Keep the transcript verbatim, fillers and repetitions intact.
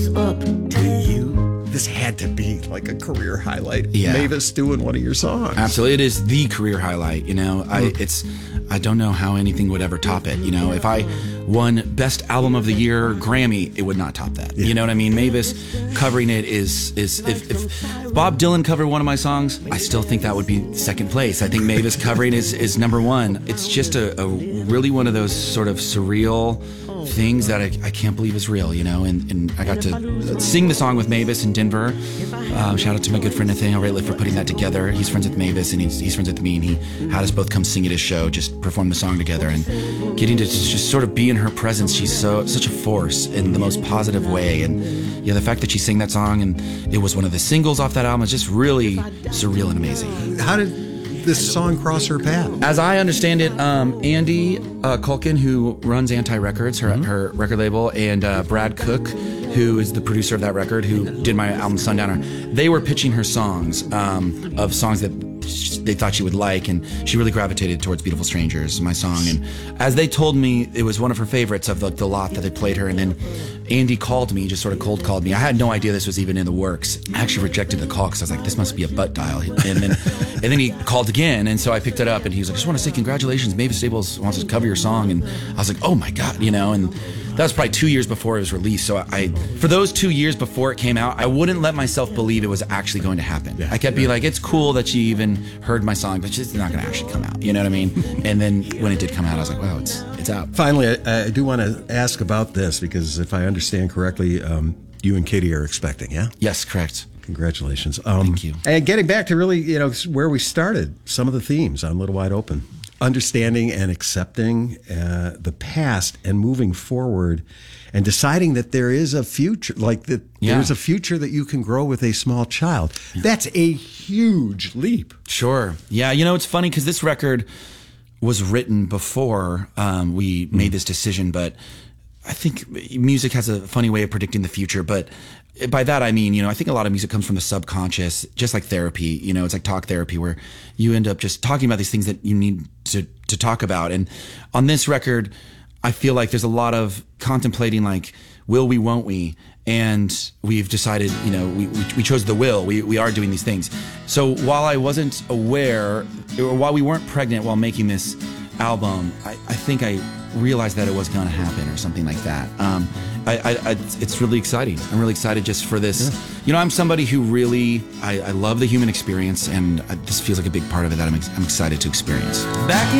up. To you, this had to be like a career highlight. Yeah. Mavis doing one of your songs. Absolutely, it is the career highlight. You know, I Mm. it's I don't know how anything would ever top it. You know, if I won Best Album of the Year Grammy, it would not top that. Yeah. You know what I mean? Mavis covering it is is if, if Bob Dylan covered one of my songs, I still think that would be second place. I think Mavis covering is is number one. It's just a, a really one of those sort of surreal things that I, I can't believe is real, you know, and, and I got to sing the song with Mavis in Denver. Um, shout out to my good friend Nathaniel Rateliff for putting that together. He's friends with Mavis and he's, he's friends with me, and he had us both come sing at his show, just perform the song together, and getting to just sort of be in her presence. She's so such a force in the most positive way, and yeah, the fact that she sang that song and it was one of the singles off that album is just really surreal and amazing. How did this song cross her path? As I understand it, um, Andy uh, Culkin, who runs Anti Records, her, Mm-hmm. her record label, and uh, Brad Cook, who is the producer of that record, who did my album Sundowner, they were pitching her songs um, of songs that they thought she would like, and she really gravitated towards Beautiful Strangers, my song. And as they told me, it was one of her favorites of the, the lot that they played her. And then Andy called me, just sort of cold called me. I had no idea this was even in the works. I actually rejected the call because I was like, this must be a butt dial. And then and then he called again, and so I picked it up, and he was like, I just want to say congratulations, Mavis Staples wants to cover your song. And I was like, oh my God, you know, and that was probably two years before it was released. So I, for those two years before it came out, I wouldn't let myself believe it was actually going to happen. Yeah, I kept yeah. being like, it's cool that she even heard my song, but it's not going to actually come out. You know what I mean? And then when it did come out, I was like, wow, it's it's out. Finally, I, I do want to ask about this, because if I understand correctly, um, you and Katie are expecting, yeah? Yes, correct. Congratulations. Um, Thank you. And getting back to really, you know, where we started, some of the themes on Little Wide Open. Understanding and accepting uh, the past and moving forward, and deciding that there is a future, like that Yeah. there's a future that you can grow with a small child. Yeah. That's a huge leap. Sure. Yeah, you know, it's funny because this record was written before um, we Mm. made this decision, but I think music has a funny way of predicting the future. But by that, I mean, you know, I think a lot of music comes from the subconscious, just like therapy. You know, it's like talk therapy, where you end up just talking about these things that you need to, to talk about. And on this record, I feel like there's a lot of contemplating, like, will we, won't we? And we've decided, you know, we, we, we chose the will. We, we are doing these things. So while I wasn't aware, or while we weren't pregnant while making this album, I, I think I realized that it was going to happen, or something like that. Um, I, I, I, it's really exciting. I'm really excited just for this. Yeah. You know, I'm somebody who really, I, I love the human experience, and I, this feels like a big part of it that I'm, ex- I'm excited to experience. Back in